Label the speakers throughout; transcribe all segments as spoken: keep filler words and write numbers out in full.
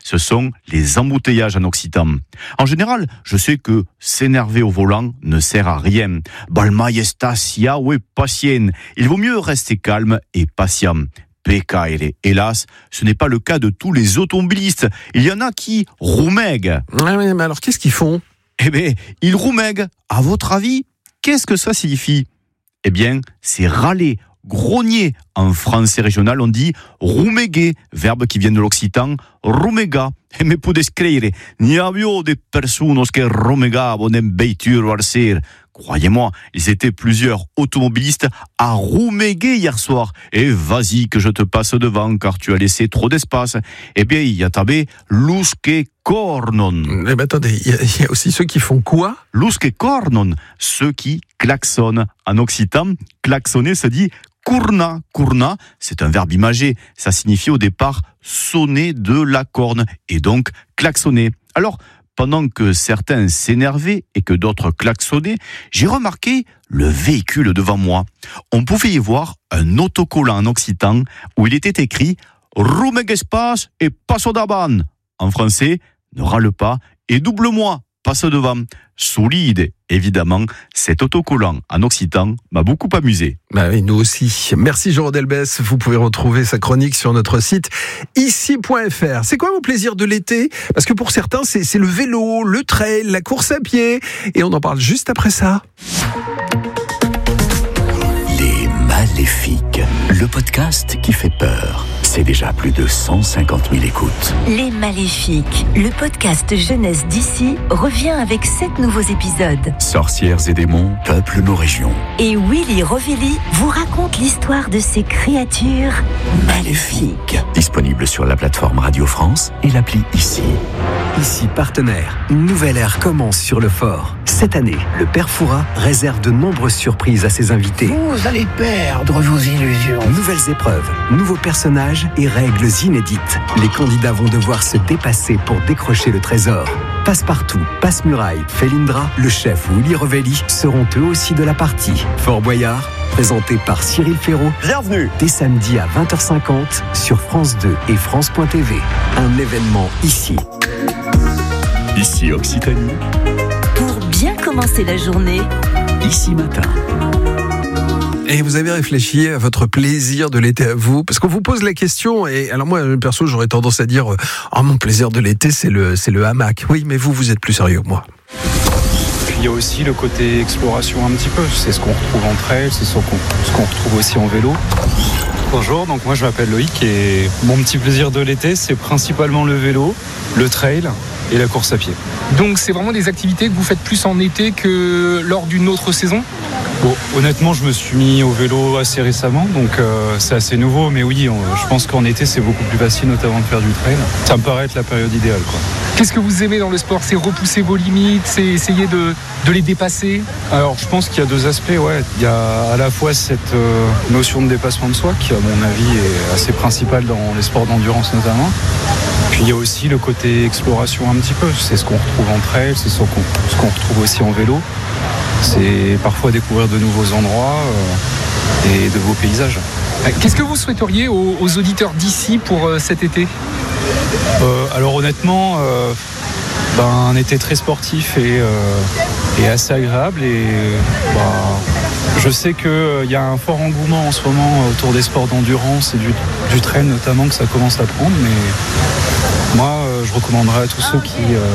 Speaker 1: ce sont les embouteillages en occitan. En général, je sais que s'énerver au volant ne sert à rien. Balma esta sia ou patient. Il vaut mieux rester calme et patient. Pécaire. Hélas, ce n'est pas le cas de tous les automobilistes. Il y en a qui roumèguent.
Speaker 2: Ah oui, mais alors qu'est-ce qu'ils font ?
Speaker 1: Eh bien, ils roumèguent. À votre avis, qu'est-ce que ça signifie ? Eh bien, c'est râler, grogner. En français régional, on dit rouméguer, verbe qui vient de l'occitan, rumega. E me pude scrivere, ni avio de personas que rumegavano en veiture al ser. Croyez-moi, ils étaient plusieurs automobilistes à rouméguer hier soir. Et vas-y que je te passe devant car tu as laissé trop d'espace. Eh bien, il y a tabé lusque cornon.
Speaker 2: Eh ben attendez, il y, y a aussi ceux qui font quoi ?
Speaker 1: Lusque cornon, ceux qui klaxonnent. En occitan, klaxonner se dit Courna, courna, c'est un verbe imagé. Ça signifie au départ sonner de la corne et donc klaxonner. Alors, pendant que certains s'énervaient et que d'autres klaxonnaient, j'ai remarqué le véhicule devant moi. On pouvait y voir un autocollant en occitan où il était écrit « Rumegespas et passo daban ». En français, ne râle pas et double-moi, passe devant. Solide, évidemment, cet autocollant en occitan m'a beaucoup amusé.
Speaker 2: Bah oui, nous aussi. Merci Jean Delbès. Vous pouvez retrouver sa chronique sur notre site ici point f r. C'est quoi vos plaisirs de l'été ? Parce que pour certains, c'est, c'est le vélo, le trail, la course à pied. Et on en parle juste après ça.
Speaker 3: Les Maléfiques, le podcast qui fait peur. C'est déjà plus de cent cinquante mille écoutes.
Speaker 4: Les Maléfiques, le podcast jeunesse d'ici, revient avec sept nouveaux épisodes.
Speaker 3: Sorcières et démons peuplent nos régions.
Speaker 4: Et Willy Rovelli vous raconte l'histoire de ces créatures maléfiques.
Speaker 3: Disponible sur la plateforme Radio France et l'appli Ici.
Speaker 5: Ici partenaire, une nouvelle ère commence sur le fort. Cette année, le Père Fouras réserve de nombreuses surprises à ses invités.
Speaker 6: Vous allez perdre vos illusions.
Speaker 5: Nouvelles épreuves, nouveaux personnages et règles inédites. Les candidats vont devoir se dépasser pour décrocher le trésor. Passepartout, Passe-Muraille, Felindra, le chef Willy Rovelli seront eux aussi de la partie. Fort Boyard, présenté par Cyril Ferraud.
Speaker 7: Bienvenue.
Speaker 5: Dès samedi à vingt heures cinquante sur France deux et France point T V. Un événement ici.
Speaker 3: Ici Occitanie.
Speaker 4: Pour bien commencer la journée,
Speaker 3: Ici Matin.
Speaker 2: Et vous avez réfléchi à votre plaisir de l'été à vous ? Parce qu'on vous pose la question, et alors moi, perso, j'aurais tendance à dire « Oh, mon plaisir de l'été, c'est le, c'est le hamac ». Oui, mais vous, vous êtes plus sérieux que moi.
Speaker 8: Puis il y a aussi le côté exploration un petit peu. C'est ce qu'on retrouve en trail, c'est ce qu'on, ce qu'on retrouve aussi en vélo. Bonjour, donc moi je m'appelle Loïc et mon petit plaisir de l'été, c'est principalement le vélo, le trail et la course à pied.
Speaker 9: Donc c'est vraiment des activités que vous faites plus en été que lors d'une autre saison ?
Speaker 8: Bon, honnêtement, je me suis mis au vélo assez récemment, donc euh, c'est assez nouveau, mais oui, on, je pense qu'en été, c'est beaucoup plus facile, notamment de faire du trail. Ça me paraît être la période idéale, quoi.
Speaker 9: Qu'est-ce que vous aimez dans le sport ? C'est repousser vos limites, c'est essayer de, de les dépasser ?
Speaker 8: Alors, je pense qu'il y a deux aspects, ouais. Il y a à la fois cette euh, notion de dépassement de soi, qui, à mon avis, est assez principale dans les sports d'endurance, notamment. Puis il y a aussi le côté exploration un petit peu. C'est ce qu'on retrouve en trail, c'est ce qu'on, ce qu'on retrouve aussi en vélo. C'est parfois découvrir de nouveaux endroits euh, et de beaux paysages.
Speaker 9: Qu'est-ce que vous souhaiteriez aux, aux auditeurs d'ici pour euh, cet été ?
Speaker 8: euh, Alors honnêtement, euh, ben, un été très sportif et, euh, et assez agréable. Et ben, je sais qu'il euh, y a un fort engouement en ce moment autour des sports d'endurance et du, du trail notamment que ça commence à prendre. Mais moi, euh, je recommanderais à tous ceux qui... Euh,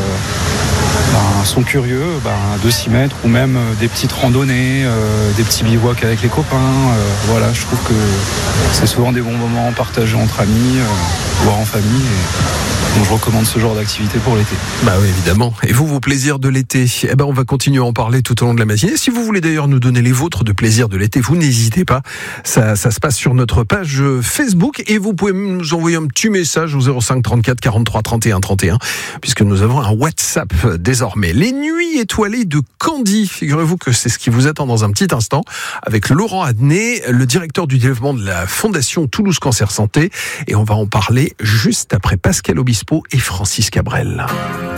Speaker 8: Ben, sont curieux ben, de s'y mettre ou même euh, des petites randonnées, euh, des petits bivouacs avec les copains. Euh, voilà, je trouve que c'est souvent des bons moments partagés entre amis, euh, voire en famille. Et donc je recommande ce genre d'activité pour l'été.
Speaker 2: Bah oui, évidemment. Et vous, vos plaisirs de l'été ? Eh ben, on va continuer à en parler tout au long de la matinée. Si vous voulez d'ailleurs nous donner les vôtres de plaisirs de l'été, vous n'hésitez pas. Ça, ça se passe sur notre page Facebook et vous pouvez nous envoyer un petit message au zéro cinq trente-quatre quarante-trois trente et un trente et un puisque nous avons un WhatsApp désormais. Les nuits étoilées de Candy. Figurez-vous que c'est ce qui vous attend dans un petit instant avec Laurent Adnet, le directeur du développement de la Fondation Toulouse Cancer Santé. Et on va en parler juste après Pascal Obispo et Francis Cabrel.